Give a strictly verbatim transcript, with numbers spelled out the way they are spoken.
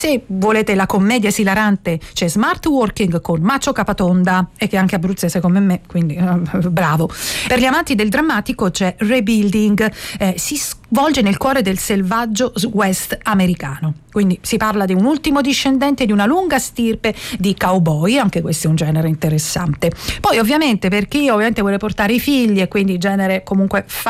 Se volete la commedia esilarante c'è Smart Working con Macio Capatonda, e che è anche abruzzese come me, quindi eh, bravo. Per gli amanti del drammatico c'è Rebuilding, eh, si svolge nel cuore del selvaggio West americano, quindi si parla di un ultimo discendente di una lunga stirpe di cowboy, anche questo è un genere interessante. Poi ovviamente per chi ovviamente vuole portare i figli e quindi genere comunque